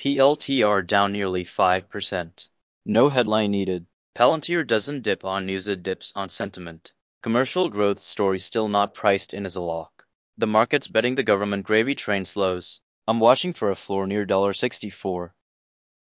PLTR down nearly 5%. No headline needed. Palantir doesn't dip on news, it dips on sentiment. Commercial growth story still not priced in as a lock. The market's betting the government gravy train slows. I'm watching for a floor near $64.